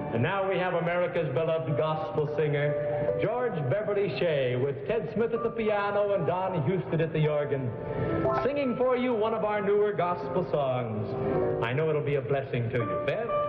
And now we have America's beloved gospel singer, George Beverly Shea, with Ted Smith at the piano and Don Houston at the organ, singing for you one of our newer gospel songs. I know it'll be a blessing to you. Bev?